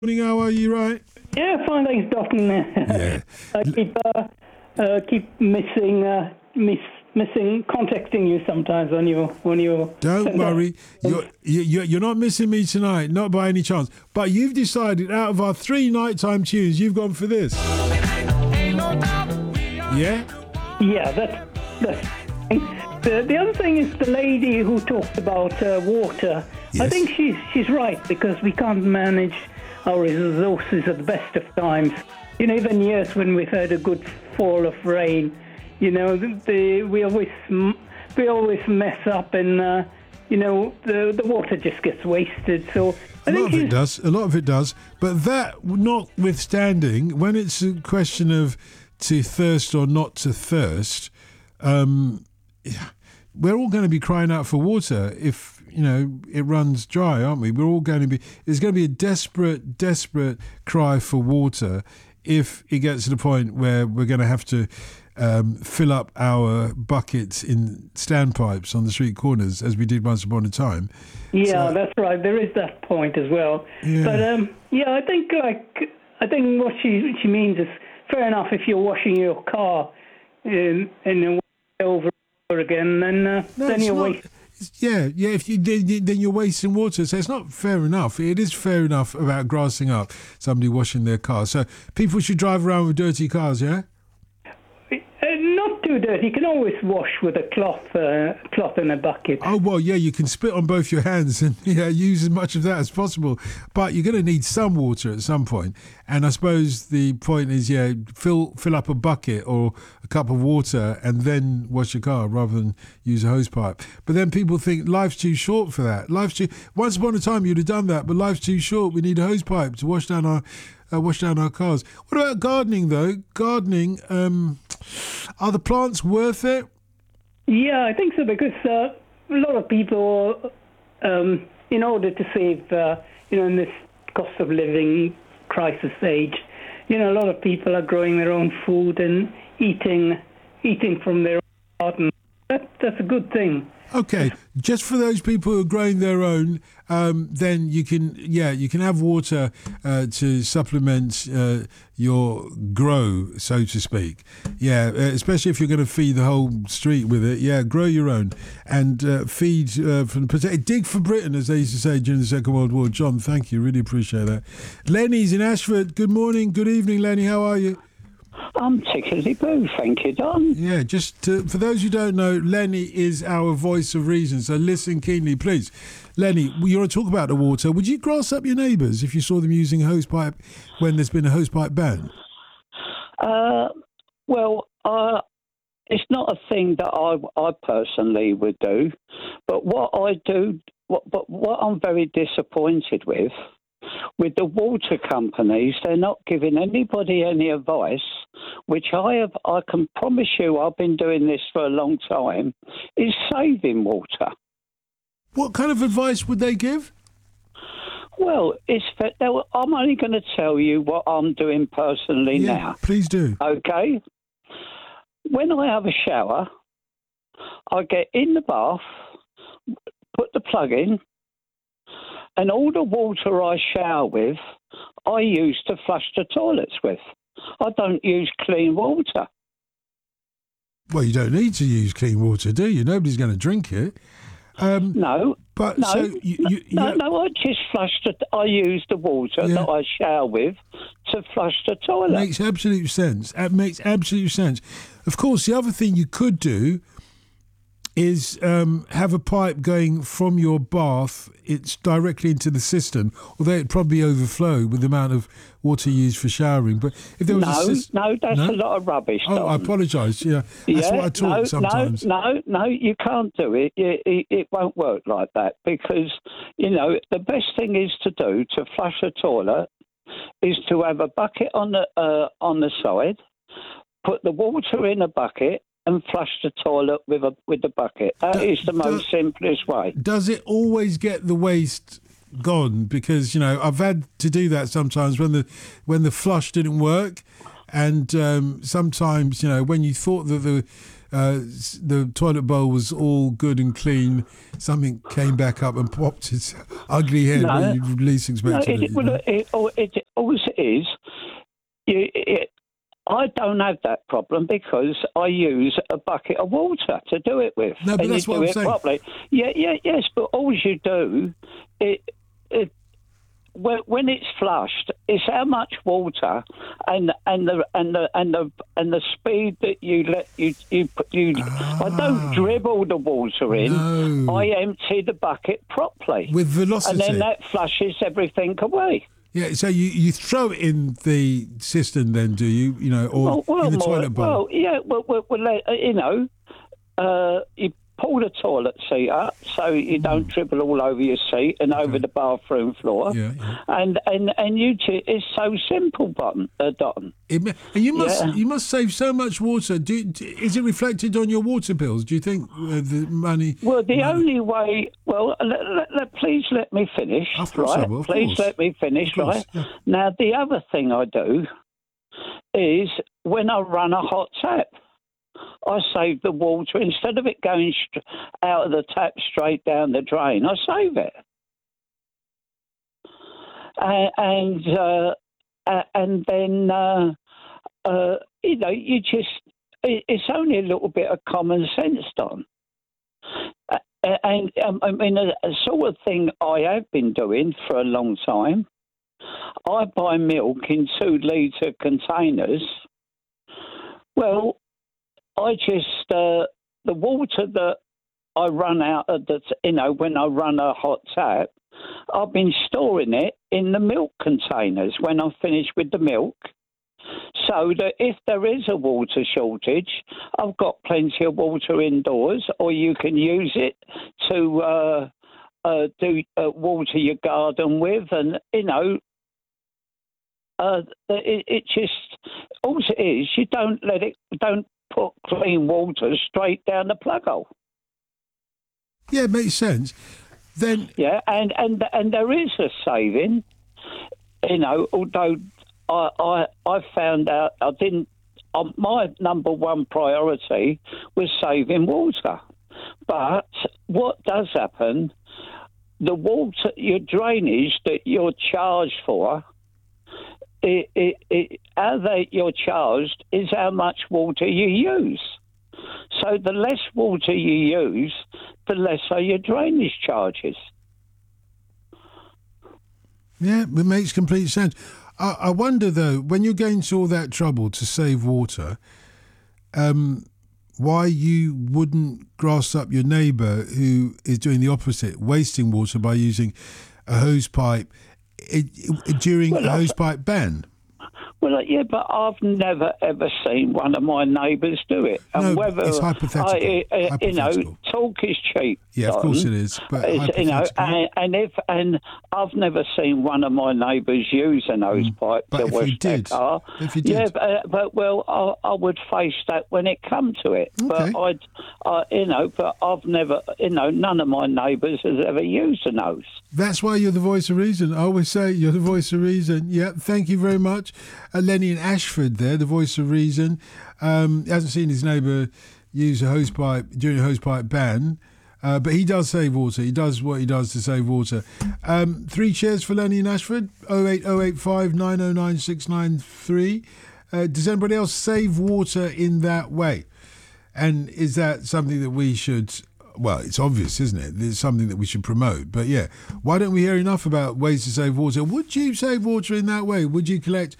Morning, how are you, right? Yeah, fine, thanks, Dalton. Yeah. I keep missing contacting you sometimes when you. Don't worry, you're not missing me tonight, not by any chance. But you've decided out of our 3 nighttime tunes, you've gone for this. Yeah? Yeah, that's the other thing is the lady who talked about water. Yes. I think she's right, because we can't manage our resources at the best of times. You know, even years when we've had a good fall of rain, you know, we always mess up, and the water just gets wasted. So a lot of it does. But that notwithstanding, when it's a question of to thirst or not to thirst, we're all going to be crying out for water if it runs dry, aren't we? We're all going to be. There's going to be a desperate cry for water if it gets to the point where we're going to have to fill up our buckets in standpipes on the street corners, as we did once upon a time. Yeah, so, that's right. There is that point as well. Yeah. But I think what she means is fair enough. If you're washing your car and over again, then you're wasting. Yeah. If then you're wasting water. So it's not fair enough. It is fair enough about grassing up somebody washing their car. So people should drive around with dirty cars. Yeah. Not too dirty. You can always wash with a cloth in a bucket. Oh well, yeah. You can spit on both your hands and use as much of that as possible. But you're going to need some water at some point. And I suppose the point is, fill up a bucket or a cup of water and then wash your car rather than use a hose pipe. But then people think life's too short for that. Once upon a time you'd have done that, but life's too short. We need a hose pipe to wash down our cars. What about gardening though? Gardening, are the plants worth it? Yeah, I think so, because a lot of people, in order to save, in this cost of living crisis age, a lot of people are growing their own food and eating from their own garden. That's a good thing. Okay, just for those people who are growing their own, then you can have water to supplement your grow, so to speak. Yeah, especially if you're going to feed the whole street with it. Yeah, grow your own and feed dig for Britain, as they used to say during the Second World War. John, thank you, really appreciate that. Lenny's in Ashford. Good morning, good evening, Lenny. How are you? I'm tickety boo, thank you, Don. Yeah, for those who don't know, Lenny is our voice of reason, so listen keenly, please. Lenny, you want to talk about the water. Would you grass up your neighbours if you saw them using a hosepipe when there's been a hosepipe ban? It's not a thing that I personally would do, but what I'm very disappointed with the water companies, they're not giving anybody any advice, which I can promise you, I've been doing this for a long time, is saving water. What kind of advice would they give? Well, I'm only going to tell you what I'm doing personally now. Please do. Okay? When I have a shower, I get in the bath, put the plug in, and all the water I shower with, I use to flush the toilets with. I don't use clean water. Well, you don't need to use clean water, do you? Nobody's going to drink it. No. But no, so I just I use the water that I shower with to flush the toilet. Makes absolute sense. That makes absolute sense. Of course, the other thing you could do is have a pipe going from your bath. It's directly into the cistern, although it'd probably overflow with the amount of water used for showering. But if there was a lot of rubbish. Oh, I apologise. Yeah, that's what I talk sometimes. No, you can't do it. It won't work like that, because the best thing is to do to flush a toilet is to have a bucket on the side, put the water in a bucket, and flush the toilet with the bucket. That is the most simplest way. Does it always get the waste gone? Because I've had to do that sometimes when the flush didn't work, and sometimes when you thought that the toilet bowl was all good and clean, something came back up and popped its ugly head when you least expected all it is, I don't have that problem because I use a bucket of water to do it with. No, but and that's you what do I'm it saying. properly. Yes, but all you do, when it's flushed, it's how much water and the speed that you let you. I don't dribble the water in. No. I empty the bucket properly With velocity. and then that flushes everything away. Yeah, so you throw it in the cistern then, do you? You know, or in the toilet bowl? You pull the toilet seat up so you don't dribble all over your seat and over the bathroom floor. Yeah. And it's so simple, Don. And you must save so much water. Is it reflected on your water bills? Do you think the money? Well, the only way. Well, please let me finish. Of course right? I will, of please course. let me finish. Of course, Right yeah. now, the other thing I do is when I run a hot tap, I save the water instead of it going out of the tap straight down the drain. I save it, and then you just it's only a little bit of common sense, Don. And I mean, a sort of thing I have been doing for a long time. I buy milk in 2-litre containers. Well, I just the water that I run out of when I run a hot tap, I've been storing it in the milk containers when I finish with the milk, so that if there is a water shortage, I've got plenty of water indoors, or you can use it to water your garden with, and it just all it is. You don't put clean water straight down the plug hole. Yeah, it makes sense. Then and there is a saving. Although I found out I didn't. My number one priority was saving water, but what does happen? The water, your drainage that you're charged for. How you're charged is how much water you use. So the less water you use, the less are your drainage charges. yeah, it makes complete sense. I wonder though, when you're going to all that trouble to save water, why you wouldn't grass up your neighbour who is doing the opposite, wasting water by using a hose pipe during a hose pipe ban. Well, yeah, but I've never ever seen one of my neighbours do it. And No, it's hypothetical. Hypothetical. Talk is cheap. Yeah, of course it is. But hypothetical. and I've never seen one of my neighbours use an hose pipe But to if wash you their did, car. if you did. Yeah, but I would face that when it come to it. Okay. But but I've never, none of my neighbours has ever used a hose. That's why you're the voice of reason. I always say you're the voice of reason. Yeah, thank you very much. Lenny in Ashford there, the voice of reason. Hasn't seen his neighbour use a hose pipe during a hose pipe ban, but he does save water. He does what he does to save water. 3 shares for Lenny in Ashford, 08085 909 693. Does anybody else save water in that way? And is that something that we should... Well, it's obvious, isn't it? There's something that we should promote. But yeah, why don't we hear enough about ways to save water? Would you save water in that way? Would you collect